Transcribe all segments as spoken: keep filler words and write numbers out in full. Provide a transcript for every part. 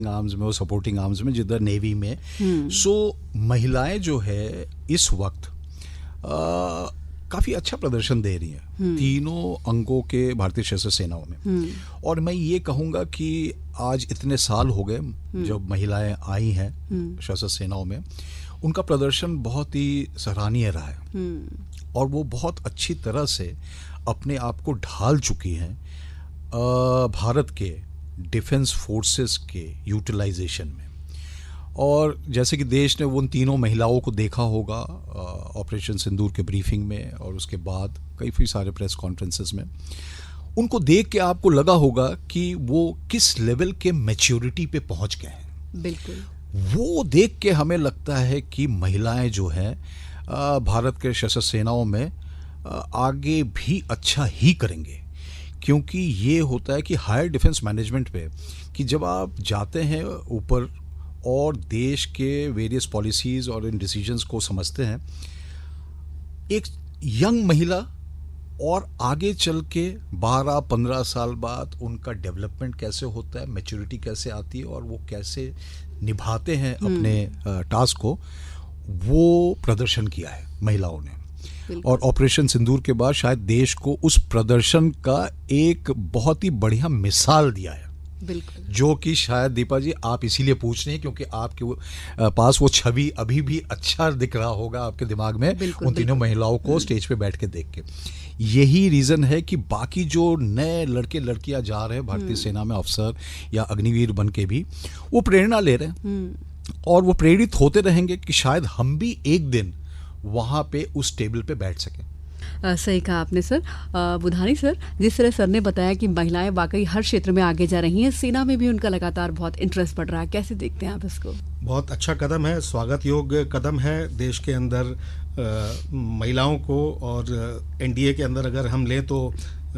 Arms में और supporting arms में, जिधर नेवी में। सो महिलाएं जो है इस वक्त आ, काफ़ी अच्छा प्रदर्शन दे रही हैं तीनों अंगों के भारतीय सशस्त्र सेनाओं में। और मैं ये कहूँगा कि आज इतने साल हो गए जब महिलाएं आई हैं सशस्त्र सेनाओं में, उनका प्रदर्शन बहुत ही सराहनीय रहा है और वो बहुत अच्छी तरह से अपने आप को ढाल चुकी हैं भारत के डिफेंस फोर्सेस के यूटिलाइजेशन में। और जैसे कि देश ने उन तीनों महिलाओं को देखा होगा ऑपरेशन सिंदूर के ब्रीफिंग में और उसके बाद कई सारे प्रेस कॉन्फ्रेंसेस में, उनको देख के आपको लगा होगा कि वो किस लेवल के मैच्योरिटी पे पहुंच गए हैं। बिल्कुल, वो देख के हमें लगता है कि महिलाएं जो हैं भारत के सशस्त्र सेनाओं में आगे भी अच्छा ही करेंगे। क्योंकि ये होता है कि हायर डिफेंस मैनेजमेंट पे कि जब आप जाते हैं ऊपर और देश के वेरियस पॉलिसीज़ और इन डिसीजंस को समझते हैं, एक यंग महिला और आगे चल के बारह पंद्रह साल बाद उनका डेवलपमेंट कैसे होता है, मैच्योरिटी कैसे आती है और वो कैसे निभाते हैं अपने टास्क को, वो प्रदर्शन किया है महिलाओं ने। और ऑपरेशन सिंदूर के बाद शायद देश को उस प्रदर्शन का एक बहुत ही बढ़िया मिसाल दिया है। बिल्कुल, जो कि शायद दीपा जी आप इसीलिए पूछ रहे हैं क्योंकि आपके पास वो छवि अभी भी अच्छा दिख रहा होगा आपके दिमाग में उन तीनों महिलाओं को स्टेज पे बैठ के देख के। यही रीज़न है कि बाकी जो नए लड़के लड़कियां जा रहे हैं भारतीय सेना में अफसर या अग्निवीर बन के भी, वो प्रेरणा ले रहे हैं और वो प्रेरित होते रहेंगे कि शायद हम भी एक दिन वहाँ पे उस टेबल पे बैठ सकें। आ, सही कहा आपने सर। आ, बुधानी सर, जिस तरह सर ने बताया कि महिलाएं वाकई हर क्षेत्र में आगे जा रही हैं, सेना में भी उनका लगातार बहुत इंटरेस्ट बढ़ रहा है, कैसे देखते हैं आप इसको? बहुत अच्छा कदम है, स्वागत योग्य कदम है। देश के अंदर आ, महिलाओं को और एनडीए के अंदर अगर हम लें तो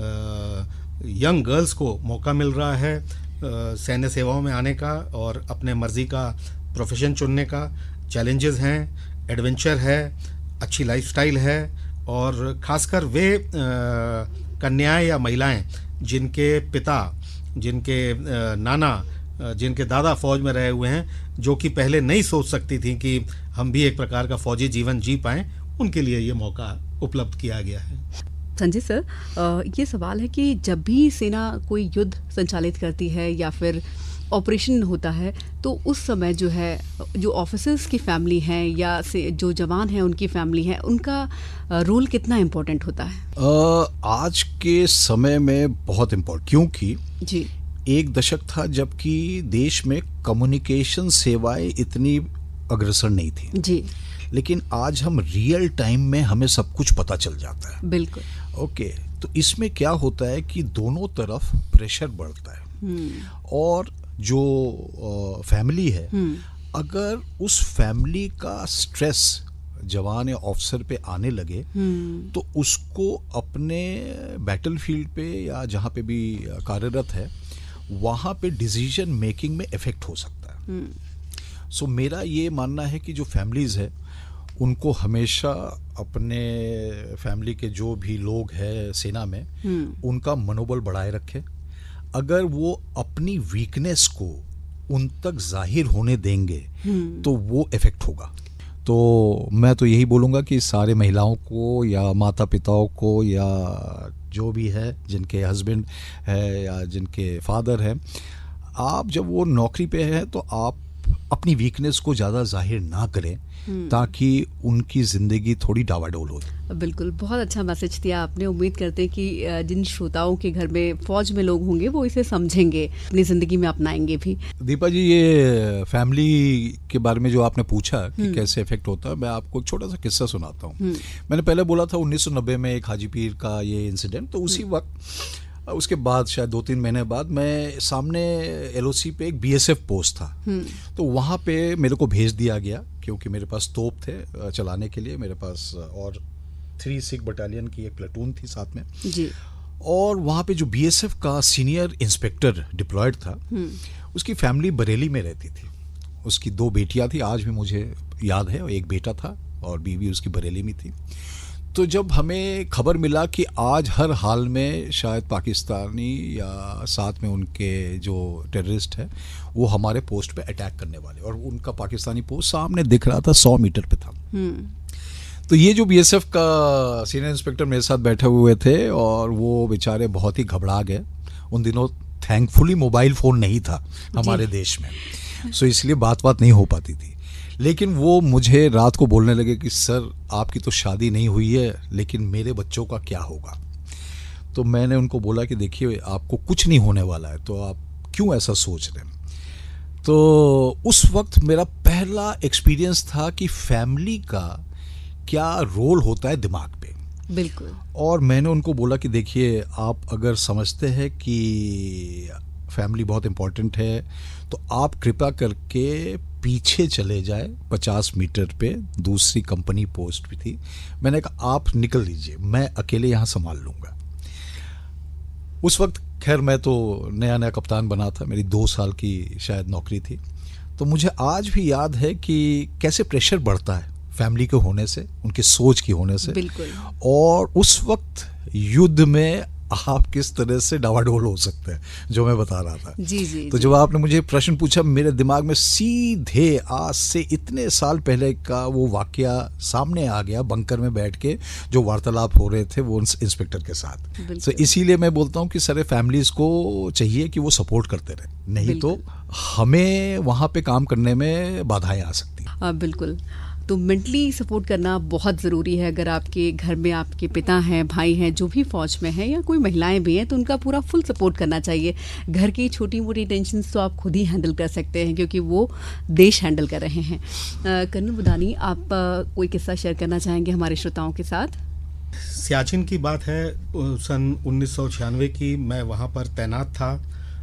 यंग गर्ल्स को मौका मिल रहा है सैन्य सेवाओं में आने का और अपने मर्जी का प्रोफेशन चुनने का। चैलेंजेस हैं, एडवेंचर है, अच्छी लाइफस्टाइल है और ख़ासकर वे कन्याएं या महिलाएं जिनके पिता, जिनके नाना, जिनके दादा फ़ौज में रहे हुए हैं, जो कि पहले नहीं सोच सकती थी कि हम भी एक प्रकार का फ़ौजी जीवन जी पाएँ, उनके लिए ये मौका उपलब्ध किया गया है। संजय सर, ये सवाल है कि जब भी सेना कोई युद्ध संचालित करती है या फिर ऑपरेशन होता है, तो उस समय जो है जो ऑफिसर्स की फैमिली हैं या से जो जवान हैं उनकी फैमिली है, उनका रोल कितना इम्पोर्टेंट होता है? आ, आज के समय में बहुत इम्पोर्टेंट, क्योंकि जी एक दशक था जबकि देश में कम्युनिकेशन सेवाएं इतनी अग्रसर नहीं थी जी, लेकिन आज हम रियल टाइम में हमें सब कुछ पता चल जाता है। बिल्कुल। ओके, तो इसमें क्या होता है कि दोनों तरफ प्रेशर बढ़ता है और जो फैमिली है, अगर उस फैमिली का स्ट्रेस जवान या ऑफिसर पे आने लगे तो उसको अपने बैटलफील्ड पे या जहाँ पे भी कार्यरत है वहाँ पे डिसीजन मेकिंग में इफेक्ट हो सकता है। सो so, मेरा ये मानना है कि जो फैमिलीज़ है उनको हमेशा अपने फैमिली के जो भी लोग हैं सेना में, उनका मनोबल बढ़ाए रखें। अगर वो अपनी वीकनेस को उन तक जाहिर होने देंगे तो वो इफेक्ट होगा। तो मैं तो यही बोलूँगा कि सारे महिलाओं को या माता पिताओं को या जो भी है जिनके हस्बैंड है या जिनके फादर हैं, आप जब वो नौकरी पे हैं तो आप अपनी वीकनेस को ज़्यादा जाहिर ना करें ताकि उनकी ज़िंदगी थोड़ी डावाडोल हो। बिल्कुल, बहुत अच्छा मैसेज दिया आपने। उम्मीद करते हैं कि जिन श्रोताओं के घर में फौज में लोग होंगे वो इसे समझेंगे, अपनी ज़िंदगी में अपनाएंगे भी। दीपा जी, ये फैमिली के बारे में जो आपने पूछा कि कैसे इफेक्ट होता है, मैं आपको एक छोटा सा किस्सा सुनाता हूँ। मैंने पहले बोला था उन्नीस सौ नब्बे में एक हाजी पीर का ये इंसिडेंट, तो उसी वक्त उसके बाद शायद दो तीन महीने बाद मैं सामने एलओसी पे एक बीएसएफ पोस्ट था, तो वहाँ पे मेरे को भेज दिया गया क्योंकि मेरे पास तोप थे चलाने के लिए, मेरे पास और थ्री सिख बटालियन की एक प्लेटून थी साथ में जी। और वहाँ पे जो बीएसएफ का सीनियर इंस्पेक्टर डिप्लॉयड था, उसकी फैमिली बरेली में रहती थी। उसकी दो बेटियाँ थी, आज भी मुझे याद है, एक बेटा था और बीवी उसकी बरेली में थी। तो जब हमें खबर मिला कि आज हर हाल में शायद पाकिस्तानी या साथ में उनके जो टेररिस्ट है वो हमारे पोस्ट पे अटैक करने वाले, और उनका पाकिस्तानी पोस्ट सामने दिख रहा था, सौ मीटर पे था। तो ये जो बीएसएफ का सीनियर इंस्पेक्टर मेरे साथ बैठे हुए थे और वो बेचारे बहुत ही घबरा गए। उन दिनों थैंकफुली मोबाइल फ़ोन नहीं था हमारे देश में, सो इसलिए बात बात नहीं हो पाती थी। लेकिन वो मुझे रात को बोलने लगे कि सर आपकी तो शादी नहीं हुई है, लेकिन मेरे बच्चों का क्या होगा। तो मैंने उनको बोला कि देखिए आपको कुछ नहीं होने वाला है, तो आप क्यों ऐसा सोच रहे हैं। तो उस वक्त मेरा पहला एक्सपीरियंस था कि फैमिली का क्या रोल होता है दिमाग पे। बिल्कुल। और मैंने उनको बोला कि देखिए आप अगर समझते हैं कि फैमिली बहुत इम्पोर्टेंट है तो आप कृपया करके पीछे चले जाए, पचास मीटर पे दूसरी कंपनी पोस्ट भी थी। मैंने कहा आप निकल लीजिए, मैं अकेले यहाँ संभाल लूँगा। उस वक्त खैर मैं तो नया नया कप्तान बना था, मेरी दो साल की शायद नौकरी थी। तो मुझे आज भी याद है कि कैसे प्रेशर बढ़ता है फैमिली के होने से, उनकी सोच की होने से। बिल्कुल। और उस वक्त युद्ध में आप किस तरह से डावाडोल हो सकते हैं, जो मैं बता रहा था। जी जी। तो जी। जब आपने मुझे प्रश्न पूछा, मेरे दिमाग में सीधे आज से इतने साल पहले का वो वाकया सामने आ गया, बंकर में बैठ के जो वार्तालाप हो रहे थे वो इंस्पेक्टर के साथ। तो इसीलिए मैं बोलता हूँ कि सारे फैमिलीज को चाहिए कि वो सपोर्ट करते रहे, नहीं तो हमें वहाँ पे काम करने में बाधाएं आ सकती हैं। बिल्कुल। तो मेंटली सपोर्ट करना बहुत ज़रूरी है। अगर आपके घर में आपके पिता हैं, भाई हैं, जो भी फ़ौज में हैं या कोई महिलाएं भी हैं, तो उनका पूरा फुल सपोर्ट करना चाहिए। घर की छोटी मोटी टेंशन्स तो आप खुद ही हैंडल कर सकते हैं क्योंकि वो देश हैंडल कर रहे हैं। कर्नल बुदानी, आप आ, कोई किस्सा शेयर करना चाहेंगे हमारे श्रोताओं के साथ? सियाचिन की बात है, सन उन्नीस सौ छियानवे की। मैं वहाँ पर तैनात था।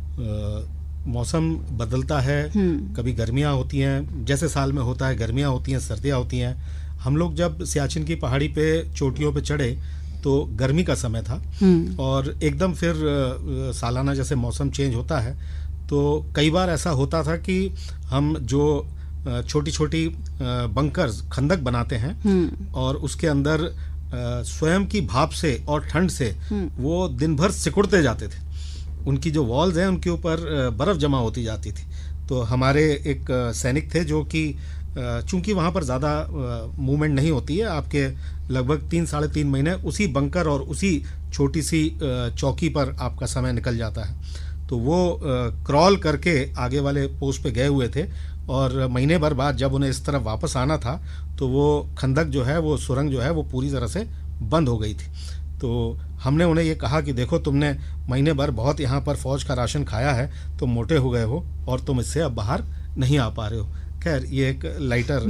मौसम बदलता है, कभी गर्मियाँ होती हैं, जैसे साल में होता है, गर्मियाँ होती हैं, सर्दियाँ होती हैं। हम लोग जब सियाचिन की पहाड़ी पे चोटियों पे चढ़े तो गर्मी का समय था और एकदम फिर सालाना जैसे मौसम चेंज होता है तो कई बार ऐसा होता था कि हम जो छोटी छोटी बंकर्स, खंदक बनाते हैं और उसके अंदर स्वयं की भाप से और ठंड से वो दिन भर सिकुड़ते जाते थे। उनकी जो वॉल्स हैं उनके ऊपर बर्फ़ जमा होती जाती थी। तो हमारे एक सैनिक थे जो कि चूंकि वहाँ पर ज़्यादा मूवमेंट नहीं होती है, आपके लगभग तीन साढ़े तीन महीने उसी बंकर और उसी छोटी सी चौकी पर आपका समय निकल जाता है। तो वो क्रॉल करके आगे वाले पोस्ट पे गए हुए थे और महीने भर बाद जब उन्हें इस तरफ वापस आना था तो वो खंदक जो है, वो सुरंग जो है, वो पूरी तरह से बंद हो गई थी। तो हमने उन्हें ये कहा कि देखो, तुमने महीने भर बहुत यहाँ पर फ़ौज का राशन खाया है, तुम मोटे हो गए हो और तुम इससे अब बाहर नहीं आ पा रहे हो। खैर ये एक लाइटर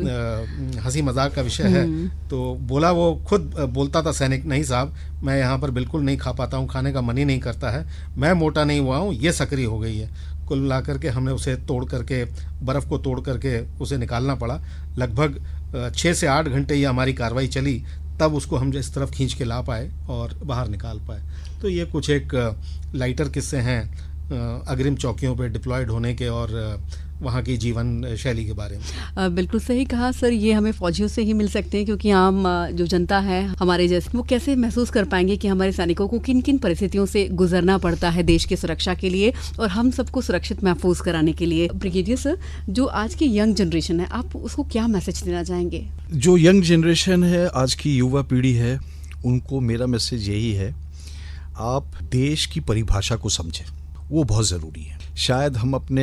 हंसी मजाक का विषय है। तो बोला, वो खुद बोलता था सैनिक, नहीं साहब मैं यहाँ पर बिल्कुल नहीं खा पाता हूँ, खाने का मन ही नहीं करता है, मैं मोटा नहीं हुआ हूँ, ये सक्रिय हो गई है। कुल मिला करके हमने उसे तोड़ करके, बर्फ़ को तोड़ करके उसे निकालना पड़ा। लगभग छः से आठ घंटे ये हमारी कार्रवाई चली, तब उसको हम इस तरफ खींच के ला पाए और बाहर निकाल पाए। तो ये कुछ एक लाइटर किस्से हैं अग्रिम चौकियों पे डिप्लॉयड होने के और वहाँ की जीवन शैली के बारे में। बिल्कुल सही कहा सर, ये हमें फौजियों से ही मिल सकते हैं क्योंकि आम जो जनता है हमारे जैसे, वो कैसे महसूस कर पाएंगे कि हमारे सैनिकों को किन किन परिस्थितियों से गुजरना पड़ता है देश की सुरक्षा के लिए और हम सबको सुरक्षित महफूज कराने के लिए। ब्रिगेडियर सर, जो आज की यंग जनरेशन है, आप उसको क्या मैसेज देना चाहेंगे? जो यंग जनरेशन है, आज की युवा पीढ़ी है, उनको मेरा मैसेज यही है, आप देश की परिभाषा को समझें, वो बहुत ज़रूरी है। शायद हम अपने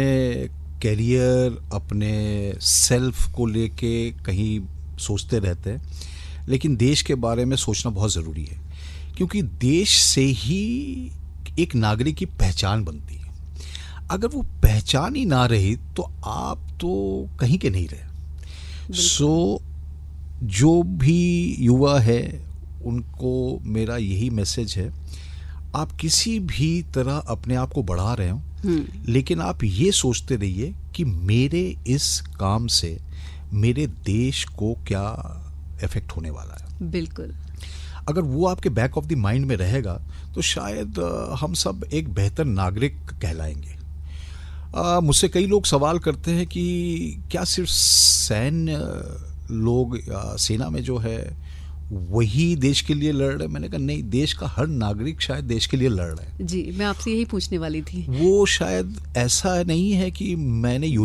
कैरियर, अपने सेल्फ को लेके कहीं सोचते रहते हैं, लेकिन देश के बारे में सोचना बहुत ज़रूरी है क्योंकि देश से ही एक नागरिक की पहचान बनती है। अगर वो पहचान ही ना रही तो आप तो कहीं के नहीं रहे। सो जो भी युवा है उनको मेरा यही मैसेज है, आप किसी भी तरह अपने आप को बढ़ा रहे हो, लेकिन आप ये सोचते रहिए कि मेरे इस काम से मेरे देश को क्या इफेक्ट होने वाला है। बिल्कुल। अगर वो आपके बैक ऑफ द माइंड में रहेगा तो शायद हम सब एक बेहतर नागरिक कहलाएंगे। मुझसे कई लोग सवाल करते हैं कि क्या सिर्फ सैन्य लोग, सेना में जो है वही देश के लिए लड़ रहे हैं। मैंने कहा नहीं, देश का हर नागरिक शायद देश के लिए लड़ रहा है। जी, मैं आपसे यही पूछने वाली थी। वो शायद ऐसा नहीं है कि मैंने